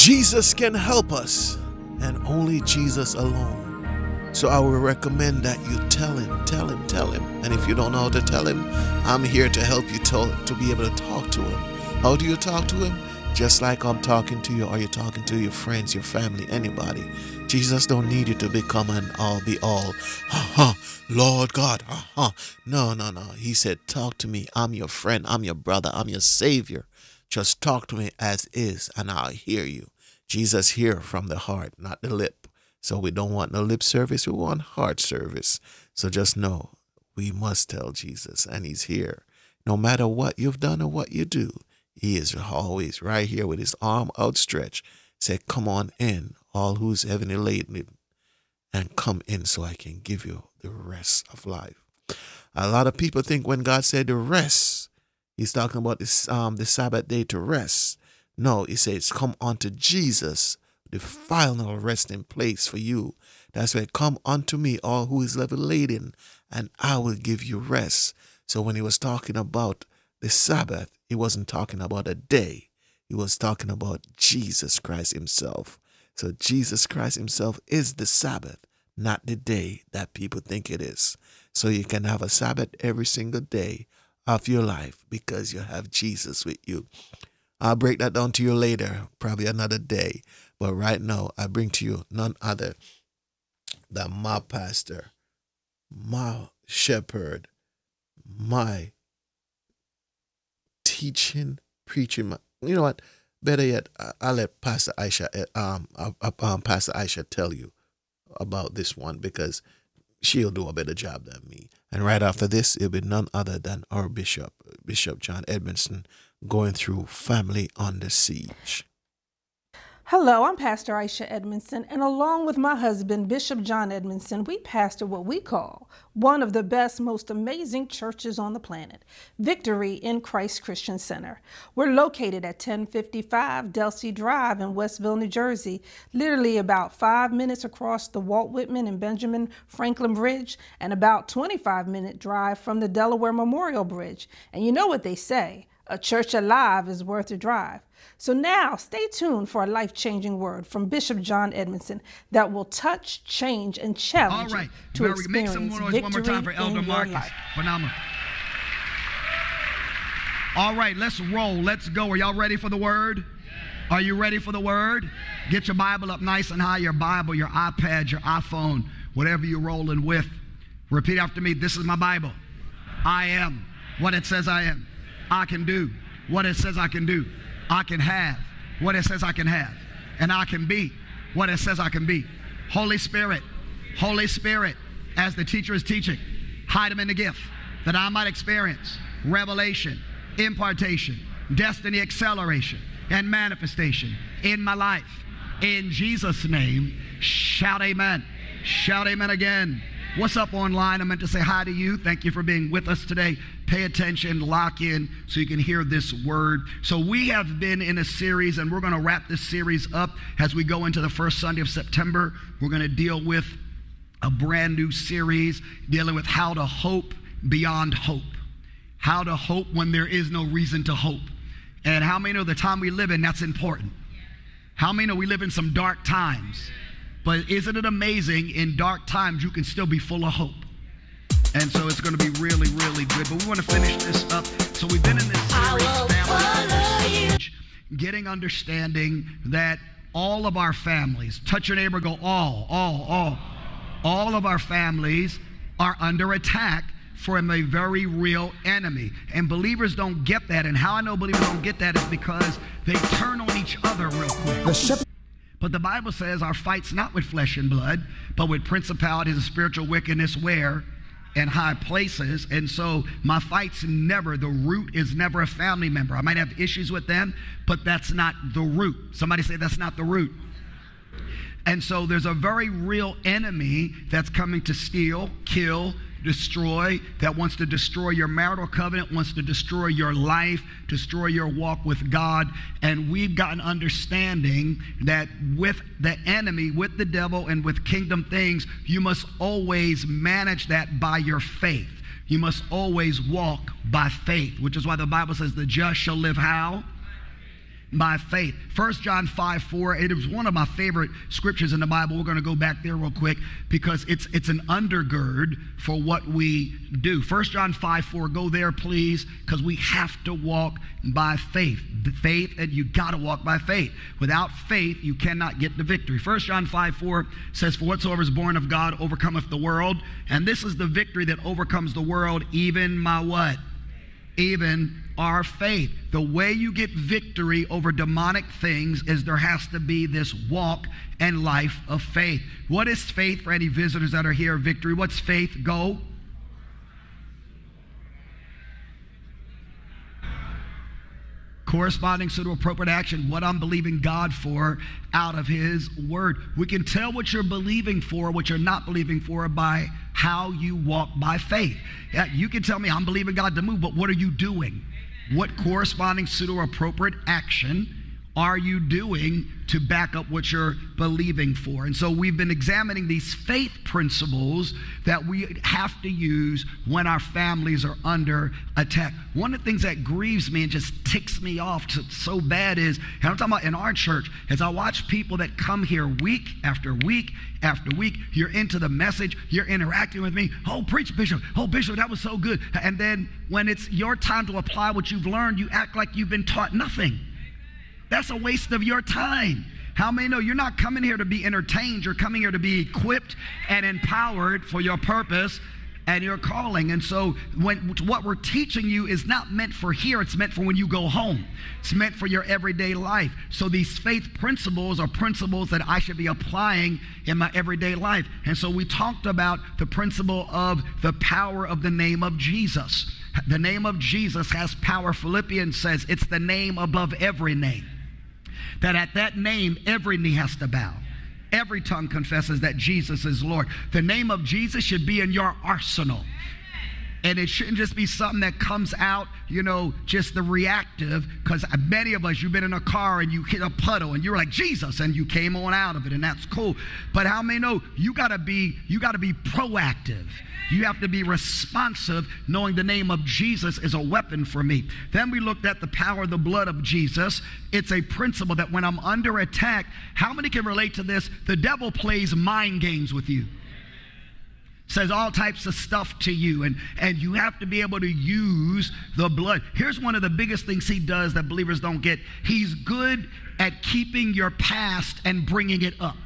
Jesus can help us, and only Jesus alone. So I will recommend that you tell him. And if you don't know how to tell him, I'm here to help you to be able to talk to him. How do you talk to him? Just like I'm talking to you, or you're talking to your friends, your family, anybody. Jesus don't need you to become an all-be-all. Lord God. No. He said, talk to me. I'm your friend. I'm your brother. I'm your savior. Just talk to me as is, and I'll hear you. Jesus hears from the heart, not the lip. So we don't want no lip service. We want heart service. So just know we must tell Jesus, and he's here. No matter what you've done or what you do, he is always right here with his arm outstretched. Say, come on in, all who's heavily laden, and come in so I can give you the rest of life. A lot of people think when God said the rest, he's talking about this, the Sabbath day to rest. No, he says, come unto Jesus, the final resting place for you. That's why, come unto me, all who is heavy laden, and I will give you rest. So when he was talking about the Sabbath, he wasn't talking about a day. He was talking about Jesus Christ himself. So Jesus Christ himself is the Sabbath, not the day that people think it is. So you can have a Sabbath every single day of your life because you have Jesus with you. I'll break that down to you later, probably another day. But right now, I bring to you none other than my pastor, my shepherd, my teaching, preaching. You know what? Better yet, I'll let Pastor Aisha, Pastor Aisha tell you about this one because she'll do a better job than me. And right after this, it'll be none other than our Bishop John Edmondson, going through Family Under Siege. Hello, I'm Pastor Aisha Edmondson, and along with my husband, Bishop John Edmondson, we pastor what we call one of the best, most amazing churches on the planet, Victory in Christ Christian Center. We're located at 1055 Delsea Drive in Westville, New Jersey, literally about 5 minutes across the Walt Whitman and Benjamin Franklin Bridge, and about 25-minute drive from the Delaware Memorial Bridge. And you know what they say, a church alive is worth a drive. So now stay tuned for a life-changing word from Bishop John Edmondson that will touch, change, and challenge you to experience victory one more time for Elder Marcus. Phenomenal. All right, let's roll. Let's go. Are y'all ready for the word? Are you ready for the word? Get your Bible up nice and high, your Bible, your iPad, your iPhone, whatever you're rolling with. Repeat after me. This is my Bible. I am what it says I am. I can do what it says I can do. I can have what it says I can have. And I can be what it says I can be. Holy Spirit, as the teacher is teaching, hide him in the gift that I might experience revelation, impartation, destiny acceleration, and manifestation in my life. In Jesus' name, shout amen. Shout amen again. What's up online? I meant to say hi to you. Thank you for being with us today. Pay attention, lock in so you can hear this word. So we have been in a series, and we're going to wrap this series up as we go into the first Sunday of September. We're going to deal with a brand new series dealing with how to hope beyond hope. How to hope when there is no reason to hope. And how many know the time we live in, that's important? How many know we live in some dark times? But isn't it amazing, in dark times, you can still be full of hope. And so it's going to be really, really good. But we want to finish this up. So we've been in this series, Family Under Siege, getting understanding that all of our families, touch your neighbor, go all of our families are under attack from a very real enemy. And believers don't get that. And how I know believers don't get that is because they turn on each other real quick. But the Bible says our fight's not with flesh and blood, but with principalities and spiritual wickedness where? In high places. And so my fight's never, the root is never a family member. I might have issues with them, but that's not the root. Somebody say that's not the root. And so there's a very real enemy that's coming to steal, kill, destroy, that wants to destroy your marital covenant, wants to destroy your life, destroy your walk with God. And we've got an understanding that with the enemy, with the devil, and with kingdom things, you must always manage that by your faith. You must always walk by faith, which is why the Bible says the just shall live how? by faith. 1 John 5:4, it is one of my favorite scriptures in the Bible. We're going to go back there real quick because it's an undergird for what we do. 1 John 5:4, go there please, because we have to walk by faith. The faith, and you got to walk by faith. Without faith, you cannot get the victory. 1 John 5:4 says, for whatsoever is born of God overcometh the world. And this is the victory that overcomes the world, even my what? Even our faith. The way you get victory over demonic things is there has to be this walk and life of faith. What is faith for any visitors that are here? Victory. What's faith? Go. Corresponding to appropriate action, what I'm believing God for out of his word. We can tell what you're believing for, what you're not believing for, by how you walk by faith. Yeah, you can tell me I'm believing God to move, but what are you doing? What corresponding pseudo-appropriate action are you doing to back up what you're believing for? And so we've been examining these faith principles that we have to use when our families are under attack. One of the things that grieves me and just ticks me off so bad is, and I'm talking about in our church, as I watch people that come here week after week after week, you're into the message, you're interacting with me, oh, preach, Bishop, oh, Bishop, that was so good. And then when it's your time to apply what you've learned, you act like you've been taught nothing. That's a waste of your time. How many know you're not coming here to be entertained? You're coming here to be equipped and empowered for your purpose and your calling. And so what we're teaching you is not meant for here. It's meant for when you go home. It's meant for your everyday life. So these faith principles are principles that I should be applying in my everyday life. And so we talked about the principle of the power of the name of Jesus. The name of Jesus has power. Philippians says it's the name above every name. That at that name, every knee has to bow. Every tongue confesses that Jesus is Lord. The name of Jesus should be in your arsenal. And it shouldn't just be something that comes out, just the reactive, because many of us, you've been in a car and you hit a puddle and you're like, Jesus, and you came on out of it, and that's cool. But how many know you gotta be proactive? You have to be responsive, knowing the name of Jesus is a weapon for me. Then we looked at the power of the blood of Jesus. It's a principle that when I'm under attack, how many can relate to this? The devil plays mind games with you. Says all types of stuff to you, and you have to be able to use the blood. Here's one of the biggest things he does that believers don't get. He's good at keeping your past and bringing it up.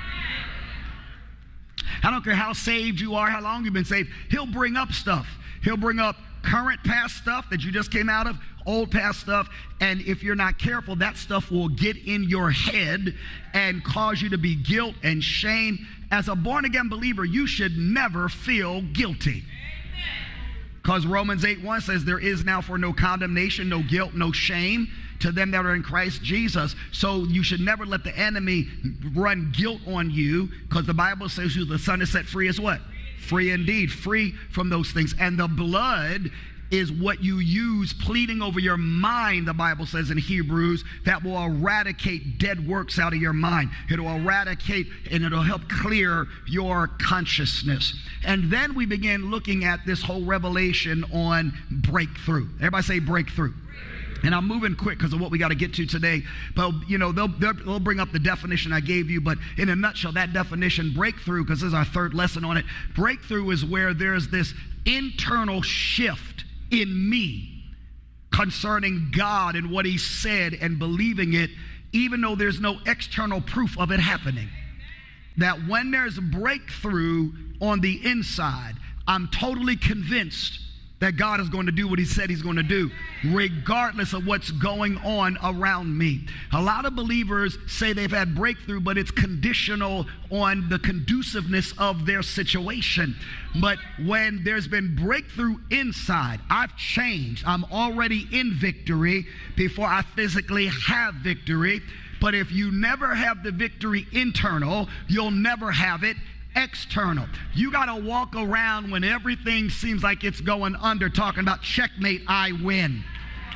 I don't care how saved you are, how long you've been saved. He'll bring up stuff. He'll bring up current past stuff that you just came out of, old past stuff, and if you're not careful, that stuff will get in your head and cause you to be guilt and shame. As a born-again believer, you should never feel guilty. Because Romans 8:1 says there is now for no condemnation, no guilt, no shame to them that are in Christ Jesus. So you should never let the enemy run guilt on you, because the Bible says who the Son is set free is what? Free indeed, free from those things. And the blood is what you use pleading over your mind, the Bible says in Hebrews, that will eradicate dead works out of your mind. It'll eradicate and it'll help clear your consciousness. And then we began looking at this whole revelation on breakthrough. Everybody say breakthrough. And I'm moving quick because of what we got to get to today. But, they'll bring up the definition I gave you. But in a nutshell, that definition, breakthrough, because this is our third lesson on it. Breakthrough is where there's this internal shift in me concerning God and what he said and believing it, even though there's no external proof of it happening. That when there's breakthrough on the inside, I'm totally convinced that God is going to do what he said he's going to do, regardless of what's going on around me. A lot of believers say they've had breakthrough, but it's conditional on the conduciveness of their situation. But when there's been breakthrough inside, I've changed. I'm already in victory before I physically have victory. But if you never have the victory internal, you'll never have it external. You got to walk around when everything seems like it's going under, talking about checkmate, I win.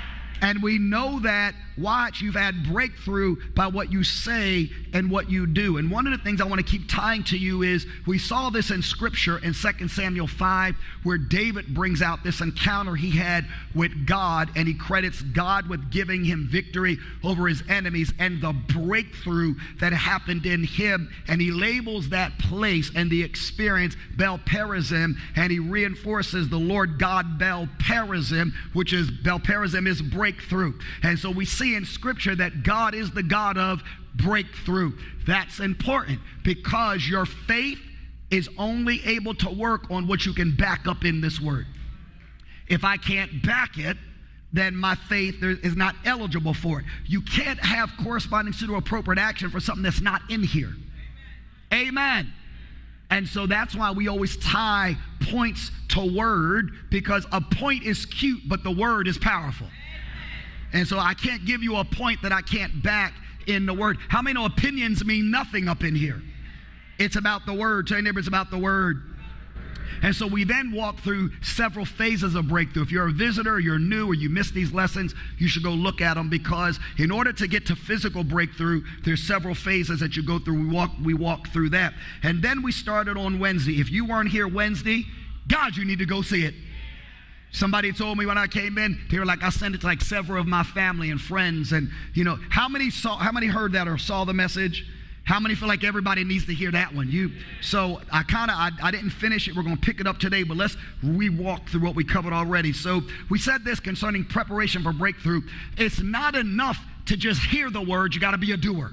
And we know that, watch, you've had breakthrough by what you say and what you do. And one of the things I want to keep tying to you is we saw this in Scripture in 2 Samuel 5, where David brings out this encounter he had with God, and he credits God with giving him victory over his enemies and the breakthrough that happened in him. And he labels that place and the experience Bel-perazim, and he reinforces the Lord God Bel-perazim, which is Bel-perazim is breakthrough. And so we see in Scripture that God is the God of breakthrough. That's important because your faith is only able to work on what you can back up in this word. If I can't back it, then my faith is not eligible for it. You can't have corresponding pseudo-appropriate action for something that's not in here. Amen. And so that's why we always tie points to word, because a point is cute, but the word is powerful. And so I can't give you a point that I can't back in the word. How many know opinions mean nothing up in here? It's about the word. Tell your neighbor it's about the word. And so we then walk through several phases of breakthrough. If you're a visitor, you're new, or you missed these lessons, you should go look at them, because in order to get to physical breakthrough, there's several phases that you go through. We walk through that. And then we started on Wednesday. If you weren't here Wednesday, God, you need to go see it. Somebody told me when I came in, they were like, I sent it to like several of my family and friends. And, you know, how many heard that or saw the message? How many feel like everybody needs to hear that one? So I didn't finish it. We're going to pick it up today, but let's re-walk through what we covered already. So we said this concerning preparation for breakthrough. It's not enough to just hear the word. You got to be a doer.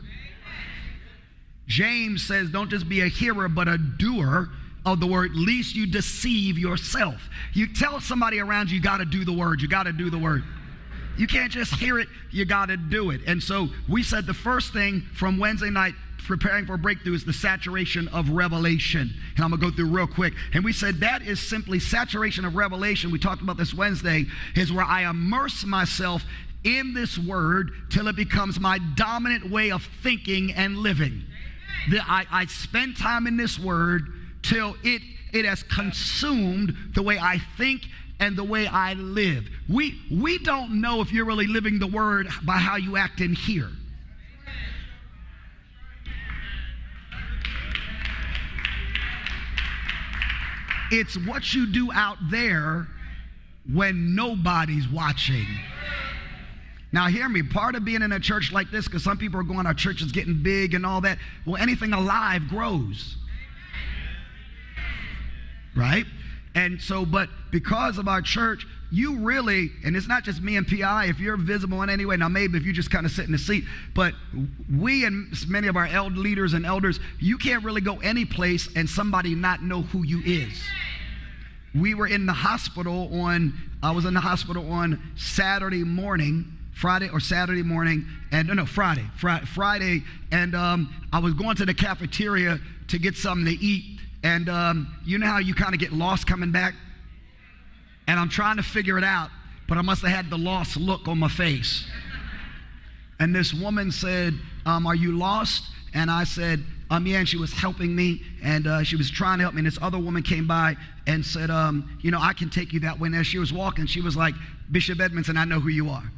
James says, don't just be a hearer, but a doer of the word, lest you deceive yourself. You tell somebody around you, you got to do the word. You got to do the word. You can't just hear it. You got to do it. And so we said the first thing from Wednesday night, preparing for breakthrough, is the saturation of revelation. And I'm going to go through real quick. And we said that is simply saturation of revelation. We talked about this Wednesday, is where I immerse myself in this word till it becomes my dominant way of thinking and living. I spend time in this word till it has consumed the way I think and the way I live. We don't know if you're really living the word by how you act in here. It's what you do out there when nobody's watching. Now hear me, part of being in a church like this, because some people are going, our church is getting big and all that. Well, anything alive grows. Right? And so, but because of our church, you really, and it's not just me and PI, if you're visible in any way, now maybe if you just kind of sit in the seat, but we and many of our leaders and elders, you can't really go any place and somebody not know who you is. We were in the hospital I was in the hospital on Friday morning, and Friday, and I was going to the cafeteria to get something to eat. And you know how you kind of get lost coming back? And I'm trying to figure it out, but I must have had the lost look on my face. And this woman said, are you lost? And I said, yeah, and she was helping me, and she was trying to help me. And this other woman came by and said, I can take you that way. And as she was walking, she was like, Bishop Edmondson, I know who you are.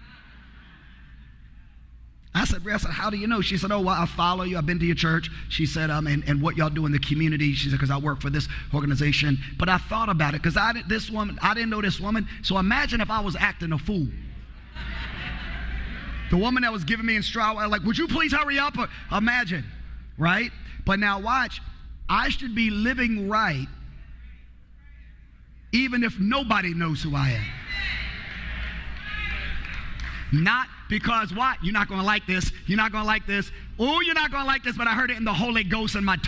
I said, how do you know? She said, well, I follow you. I've been to your church. She said, and what y'all do in the community. She said, because I work for this organization. But I thought about it, because I didn't know this woman. So imagine if I was acting a fool. The woman that was giving me instruction, I was like, would you please hurry up? Imagine, right? But now watch, I should be living right even if nobody knows who I am. Not because what? You're not going to like this. You're not going to like this. Oh, you're not going to like this, but I heard it in the Holy Ghost in my